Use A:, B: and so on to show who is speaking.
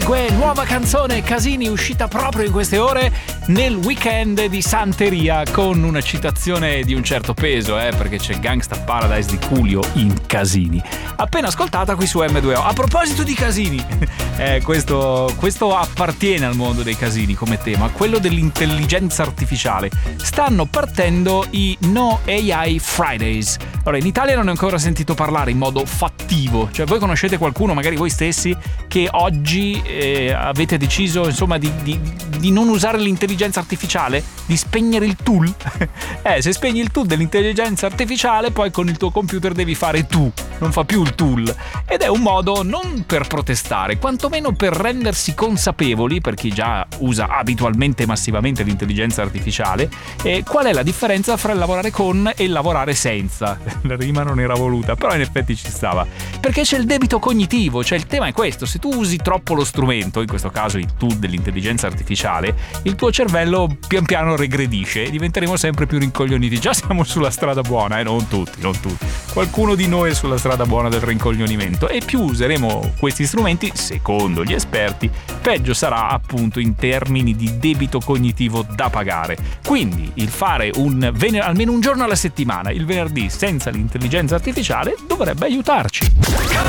A: Segue nuova canzone Casini, uscita proprio in queste ore nel weekend di Santeria, con una citazione di un certo peso, perché c'è Gangsta Paradise di Coolio in Casini, appena ascoltata qui su M2O. A proposito di casini, questo appartiene al mondo dei casini come tema, quello dell'intelligenza artificiale. Stanno partendo i No AI Fridays. Allora, in Italia non ne ho ancora sentito parlare in modo fattivo. Cioè, voi conoscete qualcuno, magari voi stessi, che oggi avete deciso, insomma, di non usare l'intelligenza artificiale, di spegnere il tool? Se spegni il tool dell'intelligenza artificiale, poi con il tuo computer devi fare tu, non fa più il tool. Ed è un modo non per protestare, quantomeno per rendersi consapevoli, per chi già usa abitualmente massivamente l'intelligenza artificiale, qual è la differenza fra il lavorare con e il lavorare senza. La rima non era voluta, però in effetti ci stava, perché c'è il debito cognitivo. Cioè, il tema è questo: se tu usi troppo lo strumento, in questo caso il tool dell'intelligenza artificiale, il tuo cervello pian piano regredisce e diventeremo sempre più rincoglioniti. Già siamo sulla strada buona, non tutti, qualcuno di noi è sulla strada buona del rincoglionimento, e più useremo questi strumenti, secondo gli esperti, peggio sarà, appunto, in termini di debito cognitivo da pagare. Quindi il fare almeno un giorno alla settimana, il venerdì, senza l'intelligenza artificiale dovrebbe aiutarci.